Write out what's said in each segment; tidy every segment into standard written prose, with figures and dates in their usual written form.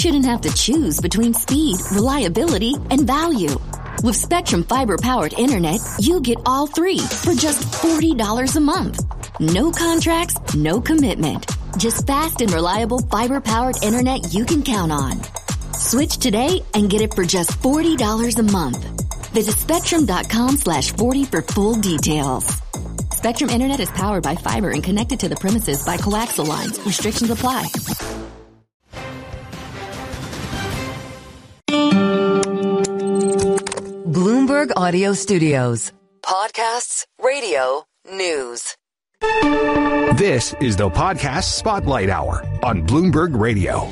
shouldn't have to choose between speed, reliability, and value. With Spectrum Fiber-powered internet, you get all three for just $40 a month. No contracts, no commitment. Just fast and reliable fiber-powered internet you can count on. Switch today and get it for just $40 a month. Visit Spectrum.com/40 for full details. Spectrum Internet is powered by fiber and connected to the premises by coaxial lines. Restrictions apply. Bloomberg Audio Studios. Podcasts, radio, news. This is the Podcast Spotlight Hour on Bloomberg Radio.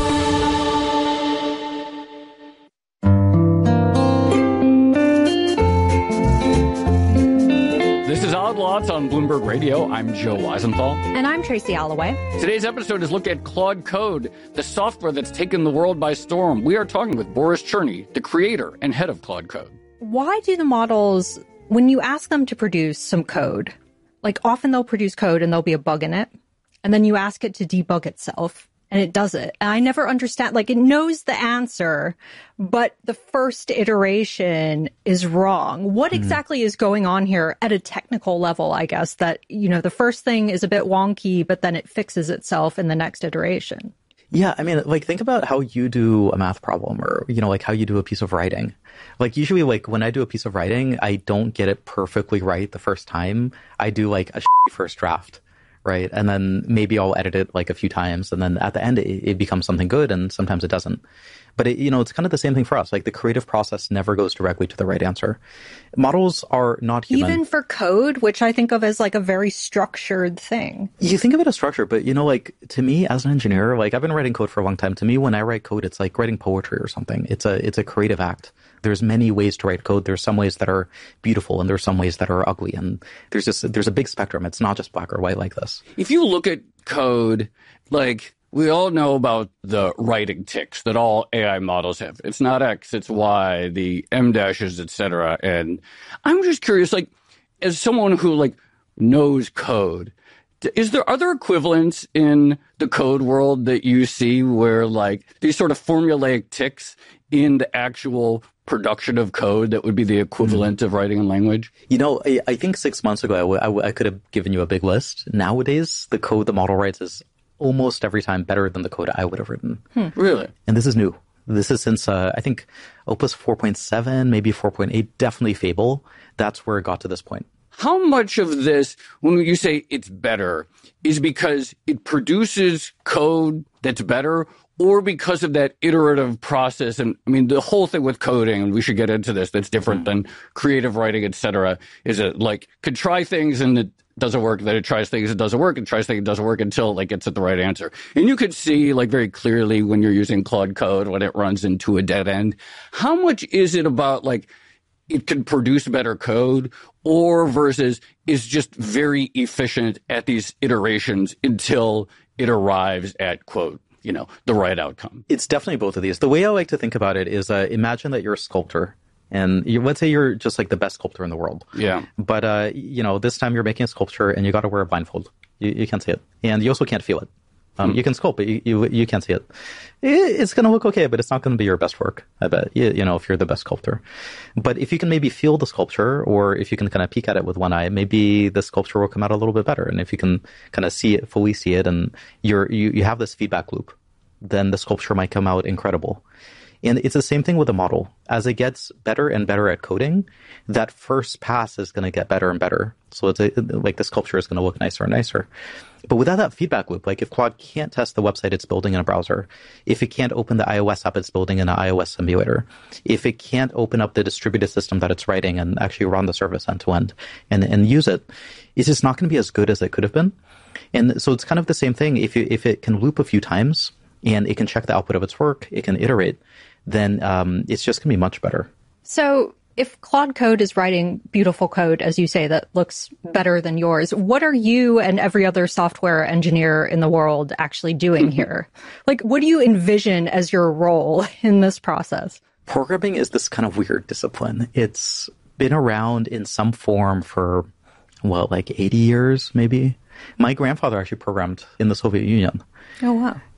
This is Odd Lots on Bloomberg Radio. I'm Joe Weisenthal. And I'm Tracy Alloway. Today's episode is look at Claude Code, the software that's taken the world by storm. We are talking with Boris Cherny, the creator and head of Claude Code. Why do the models, when you ask them to produce some code, like often they'll produce code and there'll be a bug in it, and then you ask it to debug itself, and it does it. And I never understand, like it knows the answer, but the first iteration is wrong. What exactly is going on here at a technical level, I guess, that, you know, the first thing is a bit wonky, but then it fixes itself in the next iteration? Yeah, I mean, like, think about how you do a math problem or, you know, like how you do a piece of writing. Like, usually, like, when I do a piece of writing, I don't get it perfectly right the first time. I do, like, a first draft, right? And then maybe I'll edit it, like, a few times. And then at the end, it becomes something good, and sometimes it doesn't. But, you know, it's kind of the same thing for us. Like, the creative process never goes directly to the right answer. Models are not human. Even for code, which I think of as, like, a very structured thing. You think of it as structure, but, you know, like, to me, as an engineer, like, I've been writing code for a long time. To me, when I write code, it's like writing poetry or something. It's a creative act. There's many ways to write code. There's some ways that are beautiful, and there's some ways that are ugly. And there's a big spectrum. It's not just black or white like this. If you look at code, like, we all know about the writing tics that all AI models have. It's not X, it's Y, the M dashes, et cetera. And I'm just curious, like, as someone who, like, knows code, are there equivalents in the code world that you see where, like, these sort of formulaic tics in the actual production of code that would be the equivalent of writing in language? You know, I think 6 months ago, I could have given you a big list. Nowadays, the code the model writes is almost every time better than the code I would have written. Really? And this is new. This is since, I think, Opus 4.7, maybe 4.8, definitely Fable. That's where it got to this point. How much of this, when you say it's better, is because it produces code that's better, or because of that iterative process? And I mean, the whole thing with coding, and we should get into this, that's different than creative writing, et cetera, is it like could try things and it doesn't work, then it tries things, it doesn't work, and tries things, it doesn't work until like it's at the right answer. And you could see like very clearly when you're using Claude Code, when it runs into a dead end, how much is it about like it can produce better code, or versus is just very efficient at these iterations until it arrives at, quote, you know, the right outcome? It's definitely both of these. The way I like to think about it is imagine that you're a sculptor. And let's say you're just like the best sculptor in the world. Yeah. But, you know, this time you're making a sculpture and you got to wear a blindfold. You can't see it. And you also can't feel it. You can sculpt, but you can't see it. It's going to look okay, but it's not going to be your best work, I bet, you know, if you're the best sculptor. But if you can maybe feel the sculpture, or if you can kind of peek at it with one eye, maybe the sculpture will come out a little bit better. And if you can kind of see it, fully see it, and you have this feedback loop, then the sculpture might come out incredible. And it's the same thing with a model. As it gets better and better at coding, that first pass is going to get better and better. So it's like the sculpture is going to look nicer and nicer. But without that feedback loop, like if Claude can't test the website it's building in a browser, if it can't open the iOS app it's building in an iOS simulator, if it can't open up the distributed system that it's writing and actually run the service end to end and use it, it's just not going to be as good as it could have been. And so it's kind of the same thing. If it can loop a few times and it can check the output of its work, it can iterate, then it's just going to be much better. So if Claude Code is writing beautiful code, as you say, that looks better than yours, what are you and every other software engineer in the world actually doing here? Like, what do you envision as your role in this process? Programming is this kind of weird discipline. It's been around in some form for, like 80 years, maybe. My grandfather actually programmed in the Soviet Union. Oh, wow.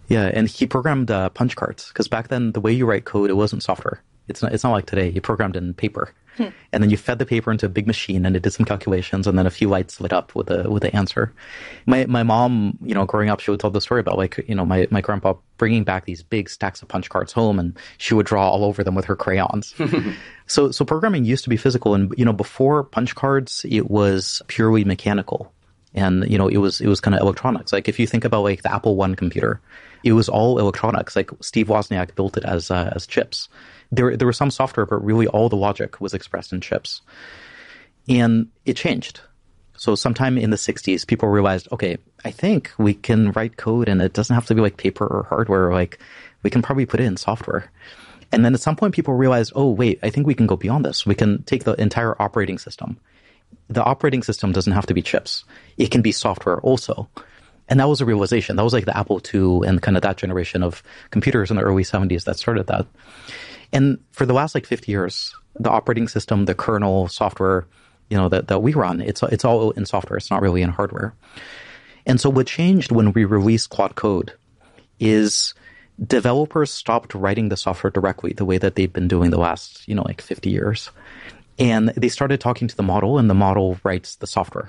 Yeah, and he programmed punch cards because back then the way you write code, it wasn't software. It's not like today. You programmed in paper, and then you fed the paper into a big machine, and it did some calculations, and then a few lights lit up with the answer. My mom, growing up, she would tell the story about my grandpa bringing back these big stacks of punch cards home, and she would draw all over them with her crayons. So programming used to be physical, and before punch cards, it was purely mechanical, and it was kind of electronics. Like if you think about like the Apple I computer, it was all electronics. Like Steve Wozniak built it as chips. There was some software, but really all the logic was expressed in chips. And it changed. So sometime in the 60s, people realized, okay, I think we can write code and it doesn't have to be like paper or hardware. Like we can probably put it in software. And then at some point, people realized, oh, wait, I think we can go beyond this. We can take the entire operating system. The operating system doesn't have to be chips. It can be software also. And that was a realization. That was like the Apple II and kind of that generation of computers in the early 70s that started that. And for the last 50 years, the operating system, the kernel, software, that we run, it's all in software. It's not really in hardware. And so what changed when we released Quad Code is developers stopped writing the software directly the way that they've been doing the last, 50 years. And they started talking to the model, and the model writes the software.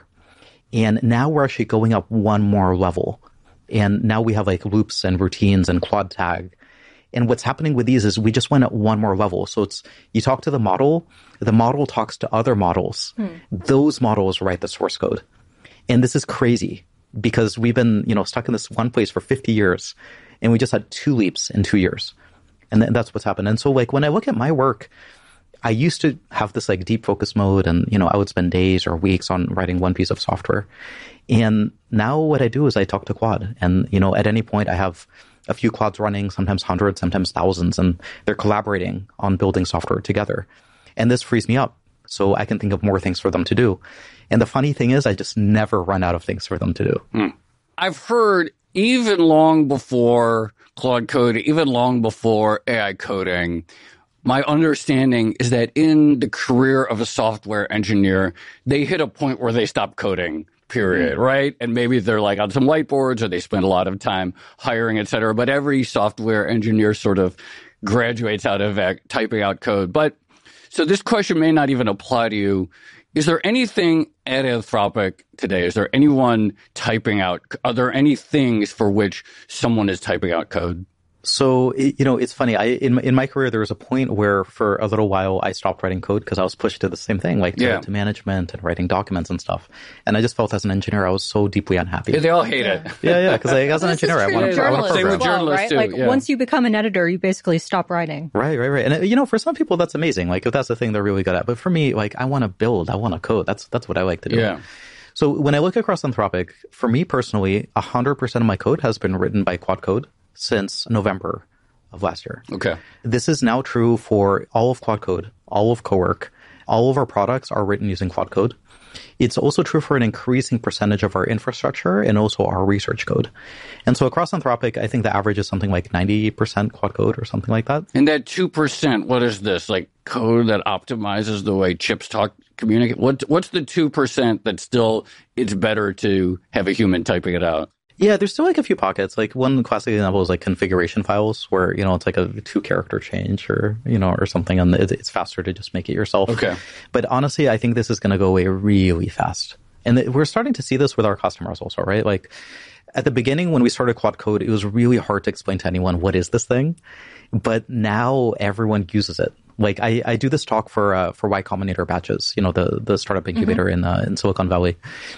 And now we're actually going up one more level. And now we have loops and routines and Quad Tag. And what's happening with these is we just went at one more level. So you talk to the model talks to other models. Those models write the source code. And this is crazy because we've been, stuck in this one place for 50 years and we just had 2 leaps in 2 years. And that's what's happened. And so when I look at my work, I used to have this deep focus mode and, I would spend days or weeks on writing one piece of software. And now what I do is I talk to Quad and, at any point I have a few quads running, sometimes hundreds, sometimes thousands, and they're collaborating on building software together. And this frees me up so I can think of more things for them to do. And the funny thing is I just never run out of things for them to do. I've heard even long before Claude Code, even long before AI coding, my understanding is that in the career of a software engineer, they hit a point where they stop coding. Period, right? And maybe they're on some whiteboards or they spend a lot of time hiring, et cetera. But every software engineer sort of graduates out of typing out code. But so this question may not even apply to you. Is there anything at Anthropic today? Is there anyone typing out? Are there any things for which someone is typing out code? So, it's funny. In my career, there was a point where for a little while I stopped writing code because I was pushed to the same thing, to management and writing documents and stuff. And I just felt as an engineer, I was so deeply unhappy. Yeah, they all hate it. Yeah, because as an engineer, I want to program. Journalists too, once you become an editor, you basically stop writing. Right. And, for some people, that's amazing. If that's the thing they're really good at. But for me, I want to build. I want to code. That's what I like to do. Yeah. So when I look across Anthropic, for me personally, 100% of my code has been written by Quad Code since November of last year. Okay. This is now true for all of Quad Code, all of Cowork. All of our products are written using Quad Code. It's also true for an increasing percentage of our infrastructure and also our research code. And so across Anthropic, I think the average is something like 90% Quad Code or something like that. And that 2%, what is this? Code that optimizes the way chips communicate? What's the 2% that still it's better to have a human typing it out? Yeah, there's still a few pockets. One classic example is configuration files where, it's a 2-character change or, or something, and it's faster to just make it yourself. Okay. But honestly, I think this is going to go away really fast. And we're starting to see this with our customers also, right? At the beginning when we started Quad Code, it was really hard to explain to anyone what is this thing. But now everyone uses it. I do this talk for Y Combinator Batches, the startup incubator in Silicon Valley.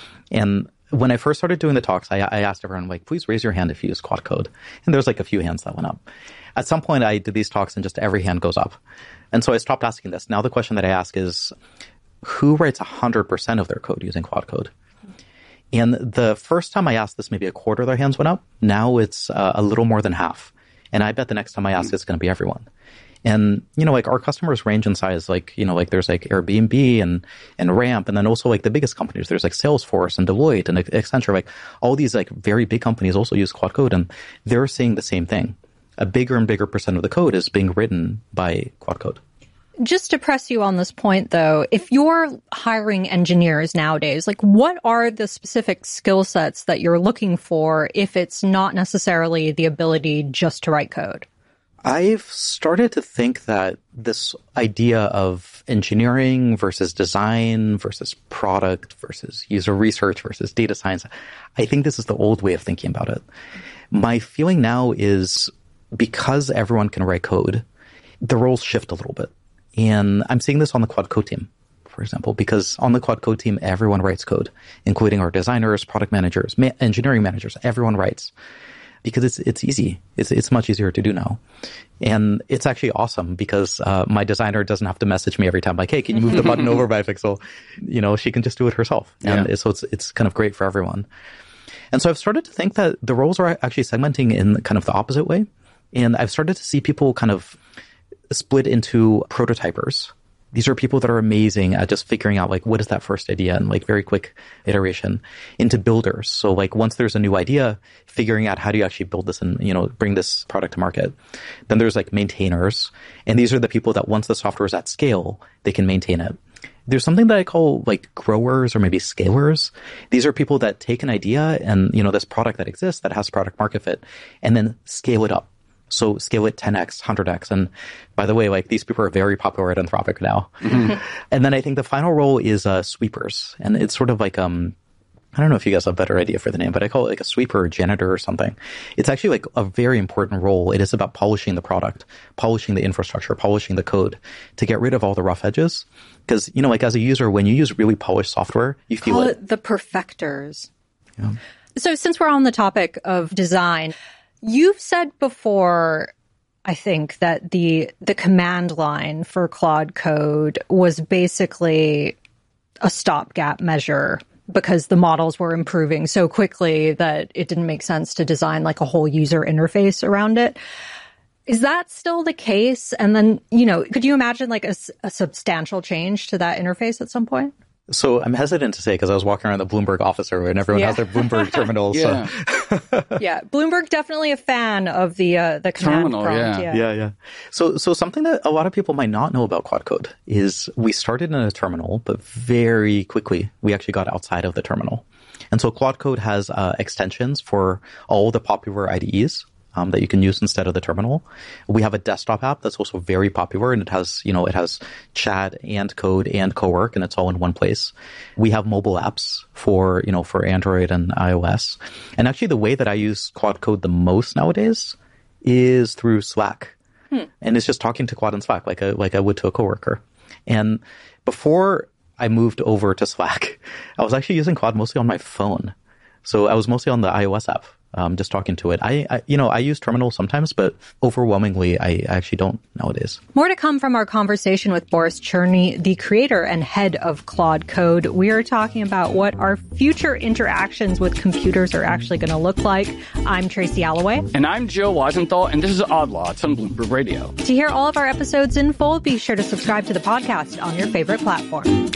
And when I first started doing the talks, I asked everyone, please raise your hand if you use Quad Code. And there's a few hands that went up. At some point, I did these talks and just every hand goes up. And so I stopped asking this. Now the question that I ask is, who writes 100% of their code using Quad Code? And the first time I asked this, maybe a quarter of their hands went up. Now it's a little more than half. And I bet the next time I ask, it's going to be everyone. And, our customers range in size, there's Airbnb and Ramp, and then also the biggest companies. There's Salesforce and Deloitte and Accenture, all these very big companies also use Quad Code, and they're seeing the same thing. A bigger and bigger percent of the code is being written by Quad Code. Just to press you on this point, though, if you're hiring engineers nowadays, like what are the specific skill sets that you're looking for if it's not necessarily the ability just to write code? I've started to think that this idea of engineering versus design versus product versus user research versus data science, I think this is the old way of thinking about it. My feeling now is because everyone can write code, the roles shift a little bit. And I'm seeing this on the Quad Code team, for example, because on the Quad Code team, everyone writes code, including our designers, product managers, engineering managers, everyone writes. Because it's easy. It's much easier to do now. And it's actually awesome because my designer doesn't have to message me every time like, hey, can you move the button over by a pixel? You know, she can just do it herself. And so it's kind of great for everyone. And so I've started to think that the roles are actually segmenting in kind of the opposite way. And I've started to see people kind of split into prototypers. These are people that are amazing at just figuring out like what is that first idea and like very quick iteration, into builders. So like once there's a new idea, figuring out how do you actually build this and, you know, bring this product to market. Then there's like maintainers. And these are the people that once the software is at scale, they can maintain it. There's something that I call like growers or maybe scalers. These are people that take an idea and, you know, this product that exists that has product market fit and then scale it up. So scale it 10x, 100x. And by the way, like these people are very popular at Anthropic now. Mm-hmm. And then I think the final role is sweepers. And it's sort of like, I don't know if you guys have a better idea for the name, but I call it like a sweeper or janitor or something. It's actually like a very important role. It is about polishing the product, polishing the infrastructure, polishing the code to get rid of all the rough edges. Because, you know, like as a user, when you use really polished software, you feel it. Call it the perfecters. Yeah. So since we're on the topic of design, you've said before, I think, that the command line for Claude Code was basically a stopgap measure because the models were improving so quickly that it didn't make sense to design like a whole user interface around it. Is that still the case? And then, you know, could you imagine like a substantial change to that interface at some point? So I'm hesitant to say because I was walking around the Bloomberg office and everyone has their Bloomberg terminals. Yeah. Yeah. Bloomberg definitely a fan of the command terminal prompt. Yeah. So something that a lot of people might not know about Quad Code is we started in a terminal, but very quickly we actually got outside of the terminal. And so Quad Code has extensions for all the popular IDEs. That you can use instead of the terminal. We have a desktop app that's also very popular, and it has chat and code and co-work, and it's all in one place. We have mobile apps for Android and iOS. And actually the way that I use Quad Code the most nowadays is through Slack. And it's just talking to Quad in Slack like I would to a coworker. And before I moved over to Slack, I was actually using Quad mostly on my phone. So I was mostly on the iOS app. Just talking to it. I use terminal sometimes, but overwhelmingly, I actually don't nowadays. More to come from our conversation with Boris Cherny, the creator and head of Claude Code. We are talking about what our future interactions with computers are actually going to look like. I'm Tracy Alloway. And I'm Joe Weisenthal, and this is Odd Lots on Bloomberg Radio. To hear all of our episodes in full, be sure to subscribe to the podcast on your favorite platform.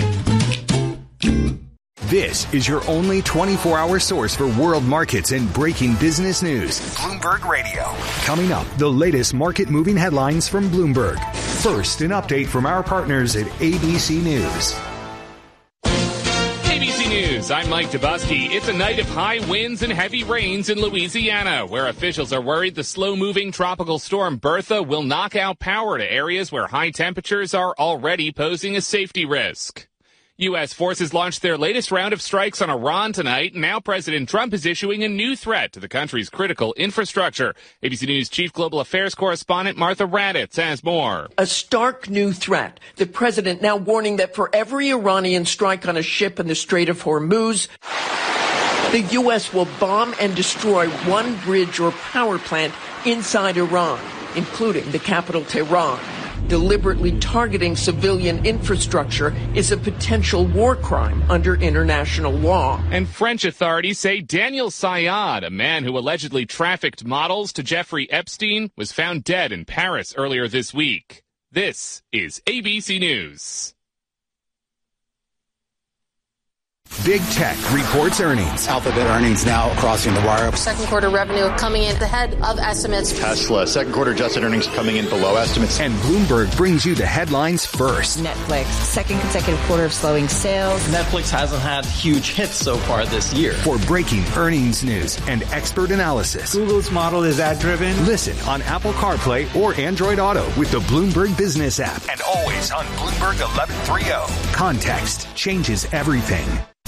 This is your only 24-hour source for world markets and breaking business news. Bloomberg Radio. Coming up, the latest market-moving headlines from Bloomberg. First, an update from our partners at ABC News. ABC News, I'm Mike Dubusky. It's a night of high winds and heavy rains in Louisiana, where officials are worried the slow-moving tropical storm Bertha will knock out power to areas where high temperatures are already posing a safety risk. U.S. forces launched their latest round of strikes on Iran tonight. Now President Trump is issuing a new threat to the country's critical infrastructure. ABC News Chief Global Affairs Correspondent Martha Raddatz has more. A stark new threat. The president now warning that for every Iranian strike on a ship in the Strait of Hormuz, the U.S. will bomb and destroy one bridge or power plant inside Iran, including the capital Tehran. Deliberately targeting civilian infrastructure is a potential war crime under international law. And French authorities say Daniel Sayad, a man who allegedly trafficked models to Jeffrey Epstein, was found dead in Paris earlier this week. This is ABC News. Big Tech reports earnings. Alphabet earnings now crossing the wire. Second quarter revenue coming in ahead of estimates. Tesla, second quarter adjusted earnings coming in below estimates. And Bloomberg brings you the headlines first. Netflix, second consecutive quarter of slowing sales. Netflix hasn't had huge hits so far this year. For breaking earnings news and expert analysis. Google's model is ad-driven. Listen on Apple CarPlay or Android Auto with the Bloomberg Business app. And always on Bloomberg 1130. Context changes everything.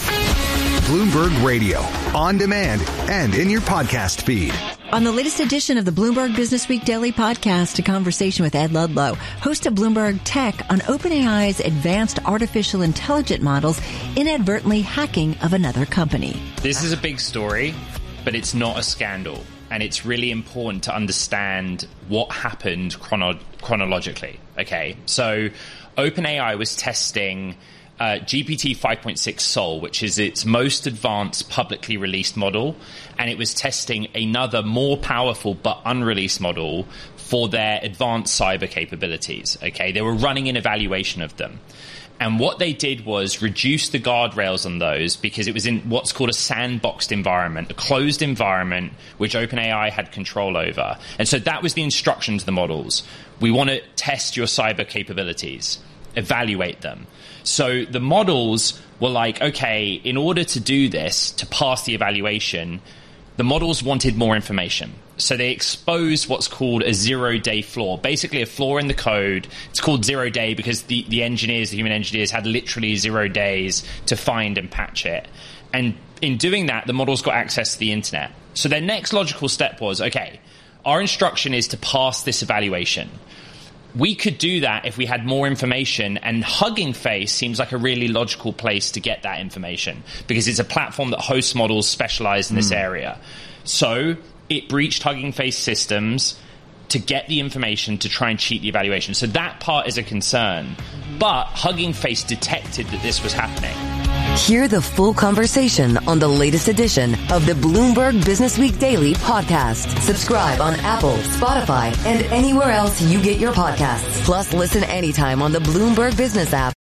Bloomberg Radio, on demand and in your podcast feed. On the latest edition of the Bloomberg Business Week Daily Podcast, a conversation with Ed Ludlow, host of Bloomberg Tech, on OpenAI's advanced artificial intelligence models inadvertently hacking of another company. This is a big story, but it's not a scandal. And it's really important to understand what happened chronologically. Okay, so OpenAI was testing GPT 5.6 Sol, which is its most advanced publicly released model, and it was testing another more powerful but unreleased model for their advanced cyber capabilities. Okay, they were running an evaluation of them. And what they did was reduce the guardrails on those because it was in what's called a sandboxed environment, a closed environment, which OpenAI had control over. And so that was the instruction to the models. We want to test your cyber capabilities, evaluate them. So the models were like, okay, in order to do this, to pass the evaluation, the models wanted more information. So they exposed what's called a zero-day flaw, basically a flaw in the code. It's called zero-day because the engineers, the human engineers, had literally 0 days to find and patch it. And in doing that, the models got access to the internet. So their next logical step was, okay, our instruction is to pass this evaluation. We could do that if we had more information, and Hugging Face seems like a really logical place to get that information because it's a platform that hosts models specialized in this area. So it breached Hugging Face systems to get the information to try and cheat the evaluation. So that part is a concern. But Hugging Face detected that this was happening. Hear the full conversation on the latest edition of the Bloomberg Business Week Daily Podcast. Subscribe on Apple, Spotify, and anywhere else you get your podcasts. Plus, listen anytime on the Bloomberg Business app.